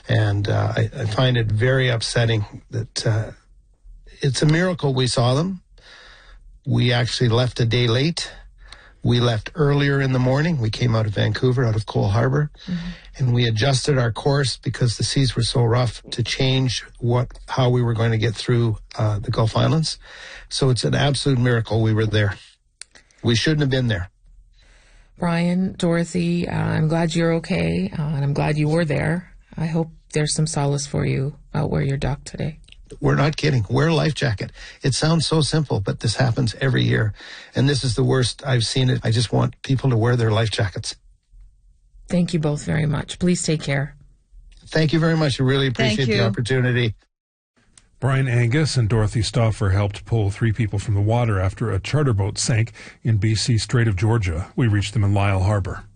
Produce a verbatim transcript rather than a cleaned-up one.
And uh, I, I find it very upsetting that uh, it's a miracle we saw them. We actually left a day late. We left earlier in the morning. We came out of Vancouver, out of Cole Harbour, mm-hmm. and we adjusted our course because the seas were so rough to change what how we were going to get through uh, the Gulf Islands. So it's an absolute miracle we were there. We shouldn't have been there. Brian, Dorothy, uh, I'm glad you're okay, uh, and I'm glad you were there. I hope there's some solace for you out where you're docked today. We're not kidding. Wear a life jacket. It sounds so simple, but this happens every year. And this is the worst I've seen it. I just want people to wear their life jackets. Thank you both very much. Please take care. Thank you very much. I really appreciate the opportunity. Brian Angus and Dorothy Stauffer helped pull three people from the water after a charter boat sank in B C Strait of Georgia. We reached them in Lyle Harbor.